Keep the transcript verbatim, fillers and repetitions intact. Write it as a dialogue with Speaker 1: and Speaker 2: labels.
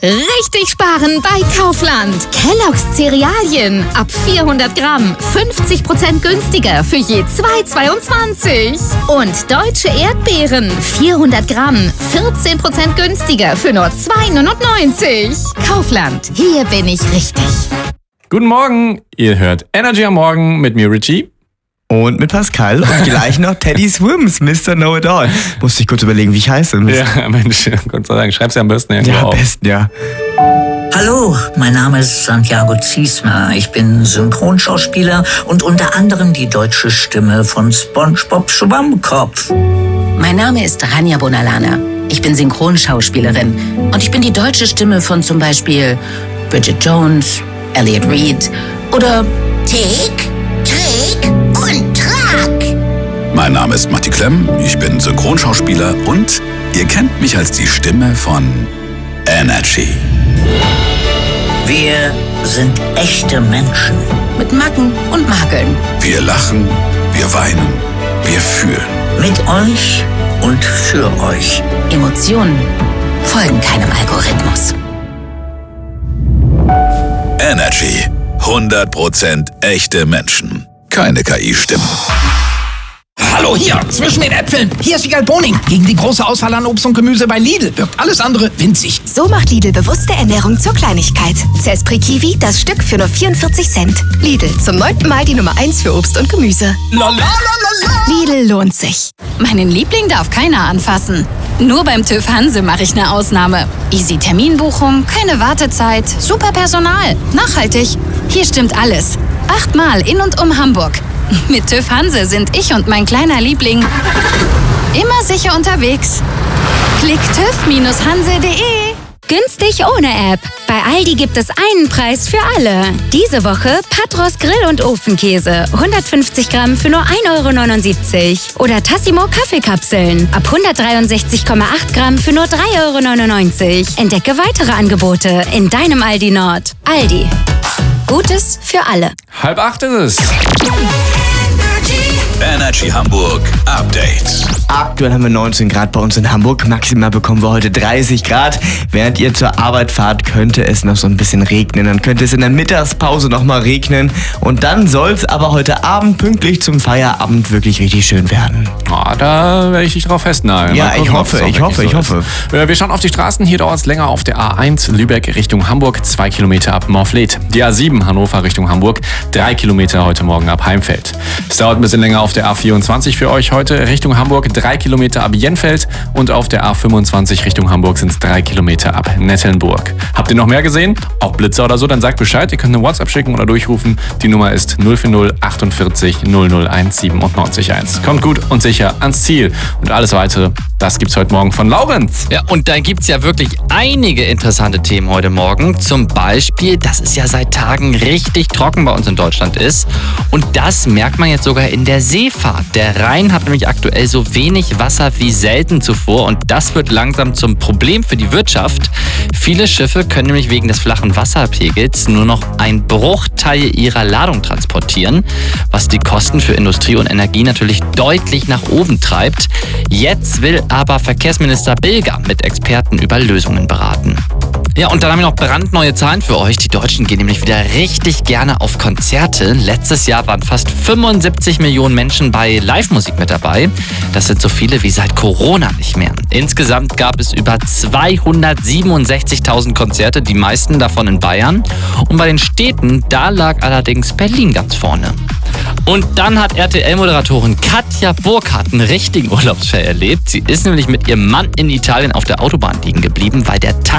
Speaker 1: Richtig sparen bei Kaufland. Kellogg's Cerealien ab vierhundert Gramm fünfzig Prozent günstiger für je zwei Euro zweiundzwanzig. Und deutsche Erdbeeren vierhundert Gramm vierzehn Prozent günstiger für nur zwei Euro neunundneunzig. Kaufland, hier bin ich richtig.
Speaker 2: Guten Morgen, ihr hört Energy am Morgen mit mir Richie.
Speaker 3: Und mit Pascal und gleich noch Teddy Swims, Mister Know-It-All. Musste ich kurz überlegen, wie ich heiße.
Speaker 2: Ja, Mensch, Gott sei Dank, schreib's ja am besten irgendwo
Speaker 3: Ja, am
Speaker 2: auf.
Speaker 3: besten, ja.
Speaker 4: Hallo, mein Name ist Santiago Ziesmer. Ich bin Synchronschauspieler und unter anderem die deutsche Stimme von SpongeBob Schwammkopf.
Speaker 5: Mein Name ist Rania Bonalana. Ich bin Synchronschauspielerin und ich bin die deutsche Stimme von zum Beispiel Bridget Jones, Elliot Reed oder
Speaker 6: Tick, Trick und Track.
Speaker 7: Mein Name ist Matti Klemm, ich bin Synchronschauspieler und ihr kennt mich als die Stimme von Energy.
Speaker 4: Wir sind echte Menschen.
Speaker 5: mit Macken und Makeln.
Speaker 7: Wir lachen, wir weinen, wir fühlen.
Speaker 4: Mit euch und für euch.
Speaker 5: Emotionen folgen keinem Algorithmus.
Speaker 7: Energy. hundert Prozent echte Menschen. Keine K I-Stimmen.
Speaker 8: Hallo hier, zwischen den Äpfeln. Hier ist Wiegald Boning. Gegen die große Auswahl an Obst und Gemüse bei Lidl wirkt alles andere winzig.
Speaker 9: So macht Lidl bewusste Ernährung zur Kleinigkeit. Zespri Kiwi, das Stück für nur vierundvierzig Cent. Lidl, zum neunten Mal die Nummer eins für Obst und Gemüse. Lidl lohnt sich.
Speaker 1: Meinen Liebling darf keiner anfassen. Nur beim TÜV Hanse mache ich eine Ausnahme. Easy Terminbuchung, keine Wartezeit, super Personal, nachhaltig. Hier stimmt alles. Achtmal in und um Hamburg. Mit TÜV Hanse sind ich und mein kleiner Liebling immer sicher unterwegs. Klick tüv hanse punkt de.
Speaker 10: Günstig ohne App. Bei Aldi gibt es einen Preis für alle. Diese Woche Patros Grill- und Ofenkäse. hundertfünfzig Gramm für nur ein Euro neunundsiebzig. Oder Tassimo Kaffeekapseln. Ab hundertdreiundsechzig Komma acht Gramm für nur drei Euro neunundneunzig. Entdecke weitere Angebote in deinem Aldi Nord. Aldi. Gutes für alle.
Speaker 2: Halb acht ist es.
Speaker 7: Energy Hamburg Update.
Speaker 3: Aktuell haben wir neunzehn Grad bei uns in Hamburg. Maximal bekommen wir heute dreißig Grad. Während ihr zur Arbeit fahrt, könnte es noch so ein bisschen regnen. Dann könnte es in der Mittagspause noch mal regnen. Und dann soll es aber heute Abend pünktlich zum Feierabend wirklich richtig schön werden.
Speaker 2: Oh, da werde ich dich drauf festnageln.
Speaker 3: Ja,
Speaker 2: Mal gucken,
Speaker 3: ich
Speaker 2: ob es
Speaker 3: hoffe,
Speaker 2: auch
Speaker 3: ich
Speaker 2: wirklich
Speaker 3: hoffe, ich
Speaker 2: so
Speaker 3: hoffe.
Speaker 2: ist. Äh, Wir schauen auf die Straßen. Hier dauert es länger auf der A eins Lübeck Richtung Hamburg, zwei Kilometer ab Morfleet. Die A sieben Hannover Richtung Hamburg, drei Kilometer heute Morgen ab Heimfeld. Es dauert ein bisschen länger auf der A vierundzwanzig für euch heute Richtung Hamburg, drei Kilometer ab Jenfeld. Und auf der A fünfundzwanzig Richtung Hamburg sind es drei Kilometer ab Nettelnburg. Habt ihr noch mehr gesehen? Auch Blitzer oder so? Dann sagt Bescheid. Ihr könnt eine WhatsApp schicken oder durchrufen. Die Nummer ist null vier null achtundvierzig null null eins siebenundneunzig eins. Kommt gut und sicher ans Ziel. Und alles weitere, das gibt's heute Morgen von Laurenz.
Speaker 11: Ja, und da gibt's ja wirklich einige interessante Themen heute Morgen. Zum Beispiel, dass es ja seit Tagen richtig trocken bei uns in Deutschland ist. Und das merkt man jetzt sogar in der Seefahrt. Der Rhein hat nämlich aktuell so wenig Wasser wie selten zuvor. Und das wird langsam zum Problem für die Wirtschaft. Viele Schiffe können nämlich wegen des flachen Wasserpegels nur noch einen Bruchteil ihrer Ladung transportieren, was die Kosten für Industrie und Energie natürlich deutlich nach oben treibt. Jetzt will aber Verkehrsminister Bilger mit Experten über Lösungen beraten. Ja, und dann haben wir noch brandneue Zahlen für euch. Die Deutschen gehen nämlich wieder richtig gerne auf Konzerte. Letztes Jahr waren fast fünfundsiebzig Millionen Menschen bei Live-Musik mit dabei. Das sind so viele wie seit Corona nicht mehr. Insgesamt gab es über zweihundertsiebenundsechzigtausend Konzerte, die meisten davon in Bayern. Und bei den Städten, da lag allerdings Berlin ganz vorne. Und dann hat R T L-Moderatorin Katja Burkhardt einen richtigen Urlaubsfail erlebt. Sie ist nämlich mit ihrem Mann in Italien auf der Autobahn liegen geblieben, weil der Tank